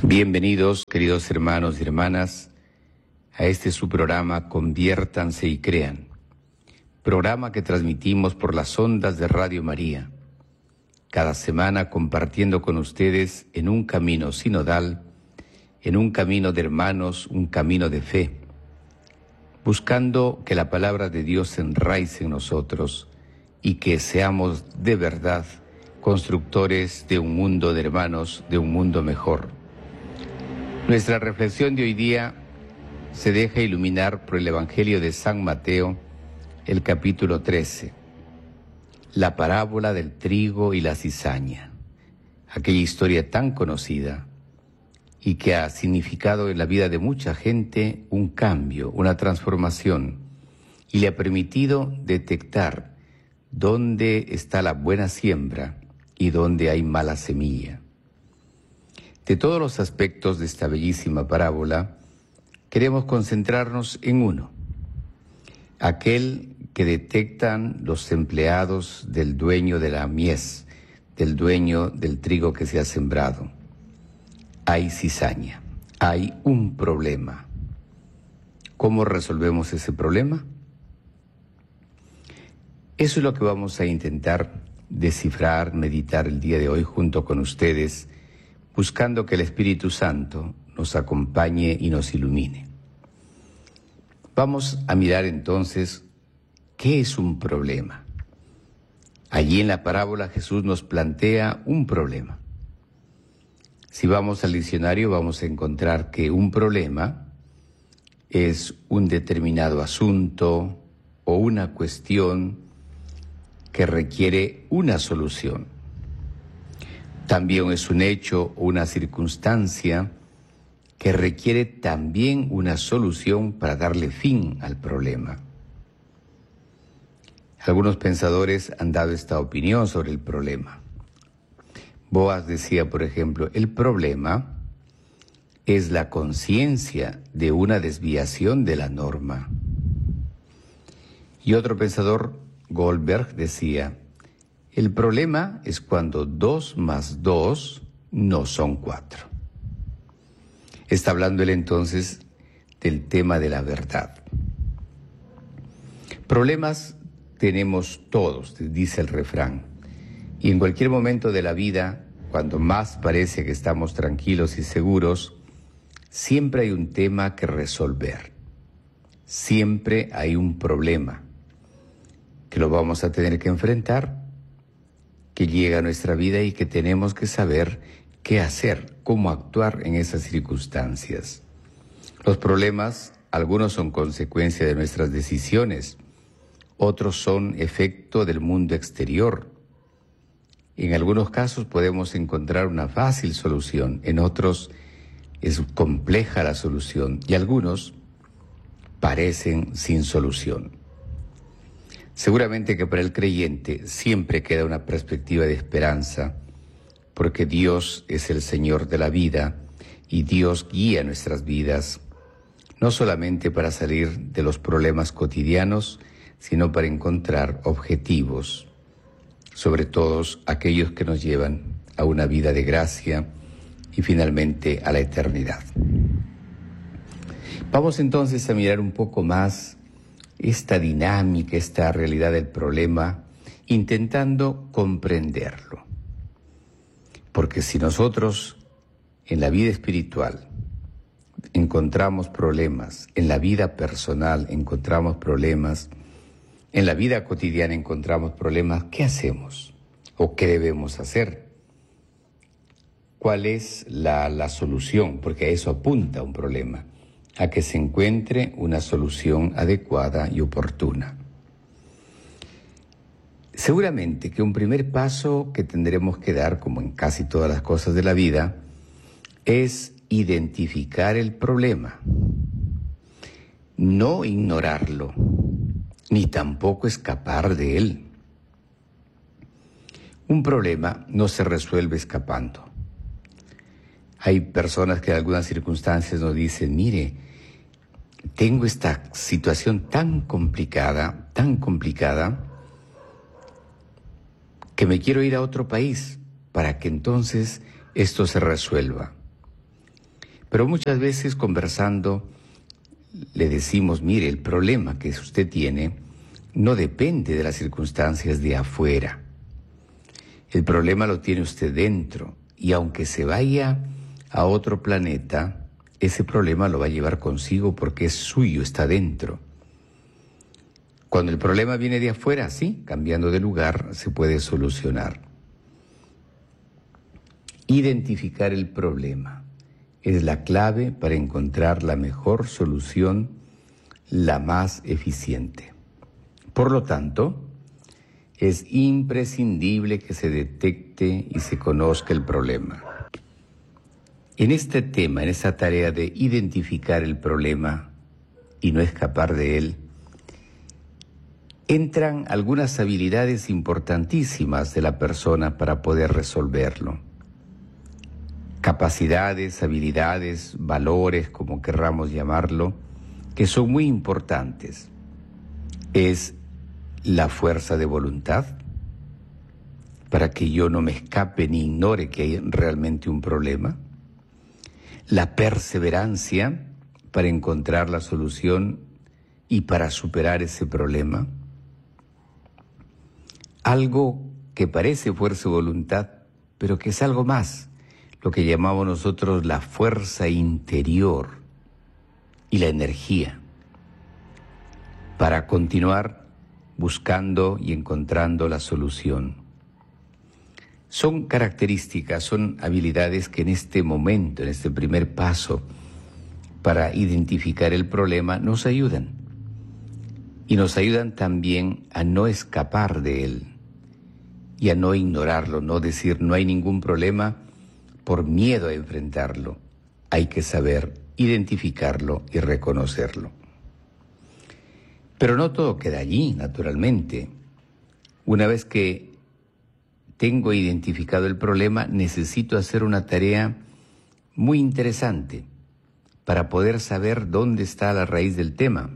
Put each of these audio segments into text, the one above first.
Bienvenidos, queridos hermanos y hermanas, a este su programa Conviértanse y Crean, programa que transmitimos por las ondas de Radio María, cada semana compartiendo con ustedes en un camino sinodal, en un camino de hermanos, un camino de fe, buscando que la palabra de Dios se enraice en nosotros y que seamos de verdad constructores de un mundo de hermanos, de un mundo mejor. Nuestra reflexión de hoy día se deja iluminar por el Evangelio de San Mateo, el capítulo 13, la parábola del trigo y la cizaña, aquella historia tan conocida y que ha significado en la vida de mucha gente un cambio, una transformación, y le ha permitido detectar dónde está la buena siembra y dónde hay mala semilla. De todos los aspectos de esta bellísima parábola, queremos concentrarnos en uno, aquel que detectan los empleados del dueño de la mies, del dueño del trigo que se ha sembrado. Hay cizaña, hay un problema. ¿Cómo resolvemos ese problema? Eso es lo que vamos a intentar descifrar, meditar el día de hoy junto con ustedes, buscando que el Espíritu Santo nos acompañe y nos ilumine. Vamos a mirar entonces qué es un problema. Allí en la parábola Jesús nos plantea un problema. Si vamos al diccionario vamos a encontrar que un problema es un determinado asunto o una cuestión que requiere una solución. También es un hecho o una circunstancia que requiere también una solución para darle fin al problema. Algunos pensadores han dado esta opinión sobre el problema. Boas decía, por ejemplo, el problema es la conciencia de una desviación de la norma. Y otro pensador, Goldberg, decía, el problema es cuando 2 más 2 no son 4. Está hablando él entonces del tema de la verdad. Problemas tenemos todos, dice el refrán, y en cualquier momento de la vida, cuando más parece que estamos tranquilos y seguros, siempre hay un tema que resolver. Siempre hay un problema que lo vamos a tener que enfrentar, que llega a nuestra vida y que tenemos que saber qué hacer, cómo actuar en esas circunstancias. Los problemas, algunos son consecuencia de nuestras decisiones, otros son efecto del mundo exterior. En algunos casos podemos encontrar una fácil solución, en otros es compleja la solución y algunos parecen sin solución. Seguramente que para el creyente siempre queda una perspectiva de esperanza, porque Dios es el Señor de la vida y Dios guía nuestras vidas, no solamente para salir de los problemas cotidianos, sino para encontrar objetivos, sobre todo aquellos que nos llevan a una vida de gracia y finalmente a la eternidad. Vamos entonces a mirar un poco más esta dinámica, esta realidad del problema, intentando comprenderlo. Porque si nosotros en la vida espiritual encontramos problemas, en la vida personal encontramos problemas, en la vida cotidiana encontramos problemas, ¿qué hacemos? ¿O qué debemos hacer? ¿Cuál es la solución? Porque a eso apunta un problema, a que se encuentre una solución adecuada y oportuna. Seguramente que un primer paso que tendremos que dar, como en casi todas las cosas de la vida, es identificar el problema, no ignorarlo, ni tampoco escapar de él. Un problema no se resuelve escapando. Hay personas que en algunas circunstancias nos dicen, mire, tengo esta situación tan complicada, que me quiero ir a otro país para que entonces esto se resuelva. Pero muchas veces conversando le decimos, mire, el problema que usted tiene no depende de las circunstancias de afuera. El problema lo tiene usted dentro, y aunque se vaya a otro planeta, ese problema lo va a llevar consigo porque es suyo, está dentro. Cuando el problema viene de afuera, sí, cambiando de lugar, se puede solucionar. Identificar el problema es la clave para encontrar la mejor solución, la más eficiente. Por lo tanto, es imprescindible que se detecte y se conozca el problema. En este tema, en esta tarea de identificar el problema y no escapar de él, entran algunas habilidades importantísimas de la persona para poder resolverlo. Capacidades, habilidades, valores, como querramos llamarlo, que son muy importantes. Es la fuerza de voluntad, para que yo no me escape ni ignore que hay realmente un problema. La perseverancia para encontrar la solución y para superar ese problema. Algo que parece fuerza de voluntad, pero que es algo más, lo que llamamos nosotros la fuerza interior y la energía, para continuar buscando y encontrando la solución. Son características, son habilidades que en este momento, en este primer paso para identificar el problema, nos ayudan. Y nos ayudan también a no escapar de él y a no ignorarlo, no decir no hay ningún problema por miedo a enfrentarlo. Hay que saber identificarlo y reconocerlo. Pero no todo queda allí, naturalmente. Una vez que tengo identificado el problema, necesito hacer una tarea muy interesante para poder saber dónde está la raíz del tema.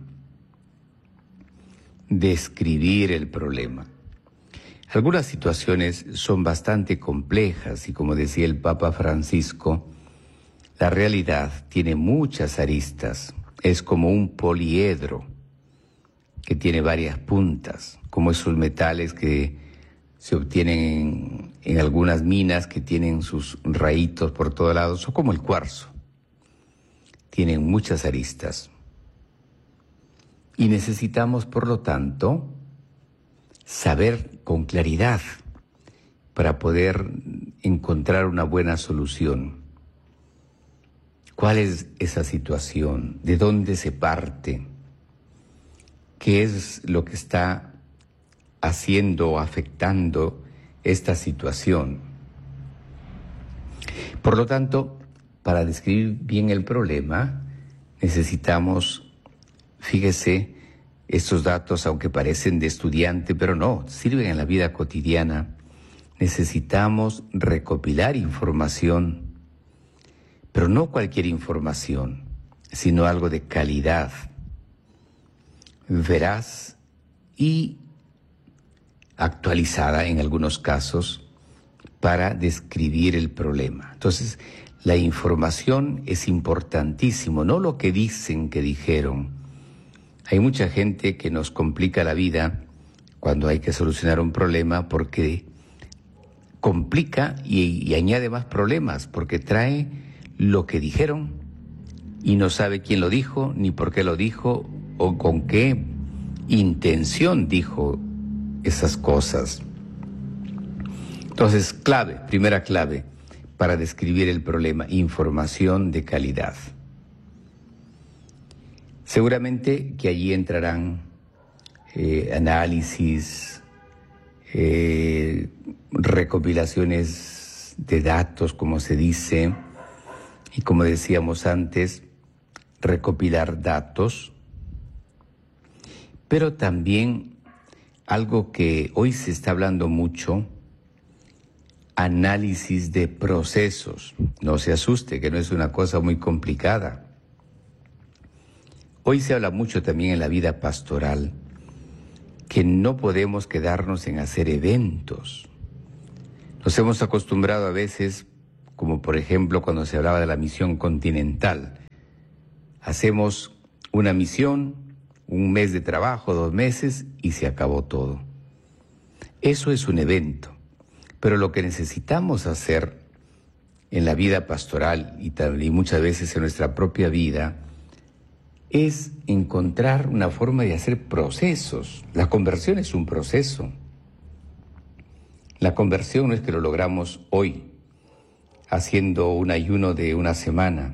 Describir el problema. Algunas situaciones son bastante complejas y, como decía el Papa Francisco, la realidad tiene muchas aristas. Es como un poliedro que tiene varias puntas, como esos metales que se obtienen en algunas minas que tienen sus rayitos por todos lados, o como el cuarzo. Tienen muchas aristas. Y necesitamos, por lo tanto, saber con claridad para poder encontrar una buena solución. ¿Cuál es esa situación? ¿De dónde se parte? ¿Qué es lo que está haciendo o afectando esta situación? Por lo tanto, para describir bien el problema, necesitamos, fíjese, estos datos, aunque parecen de estudiante, pero no, sirven en la vida cotidiana. Necesitamos recopilar información, pero no cualquier información, sino algo de calidad, veraz y actualizada en algunos casos para describir el problema. Entonces, la información es importantísimo, no lo que dicen que dijeron. Hay mucha gente que nos complica la vida cuando hay que solucionar un problema porque complica y añade más problemas, porque trae lo que dijeron y no sabe quién lo dijo, ni por qué lo dijo, o con qué intención dijo esas cosas. Entonces, primera clave para describir el problema, información de calidad. Seguramente que allí entrarán análisis, recopilaciones de datos, como se dice, y como decíamos antes, recopilar datos, pero también algo que hoy se está hablando mucho, análisis de procesos. No se asuste, que no es una cosa muy complicada. Hoy se habla mucho también en la vida pastoral que no podemos quedarnos en hacer eventos. Nos hemos acostumbrado a veces como por ejemplo cuando se hablaba de la misión continental. Hacemos una misión, un mes de trabajo, 2 meses y se acabó todo. Eso es un evento, pero lo que necesitamos hacer en la vida pastoral y muchas veces en nuestra propia vida es encontrar una forma de hacer procesos. La conversión es un proceso. La conversión no es que lo logramos hoy, haciendo un ayuno de una semana.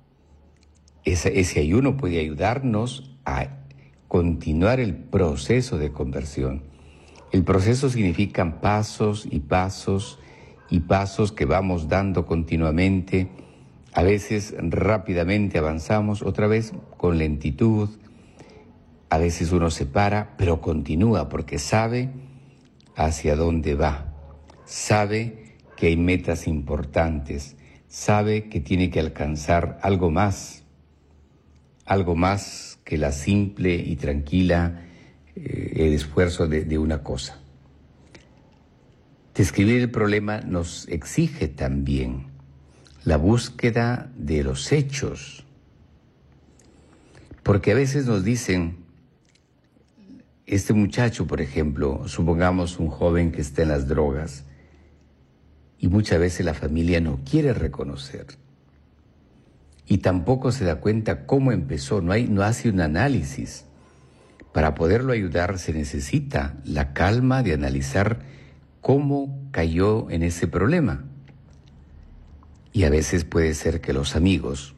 Ese ayuno puede ayudarnos a continuar el proceso de conversión. El proceso significan pasos y pasos y pasos que vamos dando continuamente. A veces rápidamente avanzamos, otra vez con lentitud. A veces uno se para, pero continúa porque sabe hacia dónde va. Sabe que hay metas importantes. Sabe que tiene que alcanzar algo más que la simple y tranquila el esfuerzo de una cosa. Describir el problema nos exige también la búsqueda de los hechos, porque a veces nos dicen, este muchacho, por ejemplo, supongamos un joven que está en las drogas, y muchas veces la familia no quiere reconocer, y tampoco se da cuenta cómo empezó, no hace un análisis. Para poderlo ayudar se necesita la calma de analizar cómo cayó en ese problema. Y a veces puede ser que los amigos,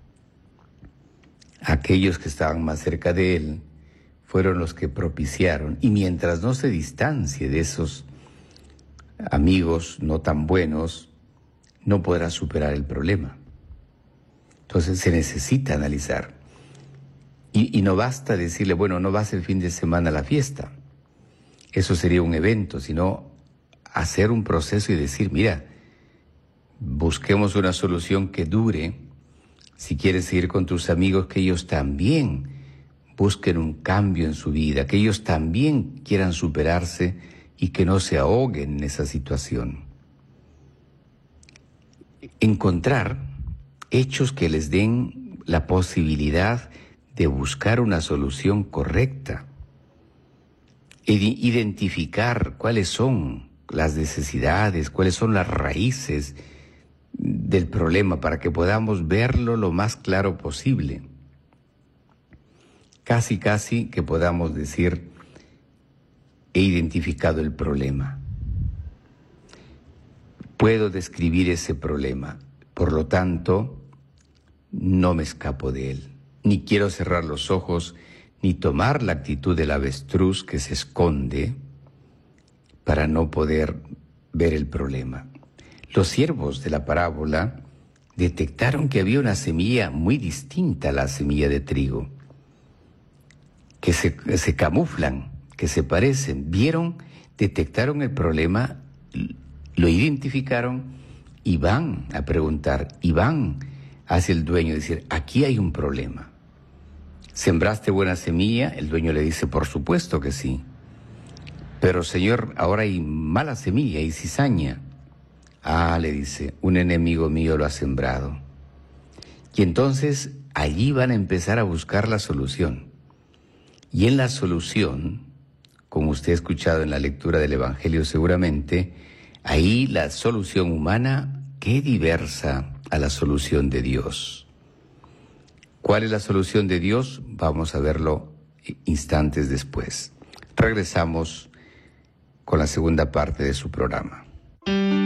aquellos que estaban más cerca de él, fueron los que propiciaron. Y mientras no se distancie de esos amigos no tan buenos, no podrá superar el problema. Entonces se necesita analizar. Y no basta decirle, bueno, no vas el fin de semana a la fiesta. Eso sería un evento, sino hacer un proceso y decir, mira, busquemos una solución que dure. Si quieres seguir con tus amigos, que ellos también busquen un cambio en su vida, que ellos también quieran superarse y que no se ahoguen en esa situación. Encontrar hechos que les den la posibilidad de buscar una solución correcta. Identificar cuáles son las necesidades, cuáles son las raíces del problema para que podamos verlo lo más claro posible. Casi que podamos decir, he identificado el problema. Puedo describir ese problema, por lo tanto, no me escapo de él. Ni quiero cerrar los ojos, ni tomar la actitud del avestruz que se esconde para no poder ver el problema. Los siervos de la parábola detectaron que había una semilla muy distinta a la semilla de trigo, que se camuflan, que se parecen. Detectaron el problema, lo identificaron y van a preguntar, y van hacia el dueño y decir, aquí hay un problema. ¿Sembraste buena semilla? El dueño le dice, por supuesto que sí. Pero señor, ahora hay mala semilla y cizaña. Ah, le dice, un enemigo mío lo ha sembrado. Y entonces allí van a empezar a buscar la solución. Y en la solución, como usted ha escuchado en la lectura del Evangelio seguramente, ahí la solución humana, qué diversa a la solución de Dios. ¿Cuál es la solución de Dios? Vamos a verlo instantes después. Regresamos con la segunda parte de su programa.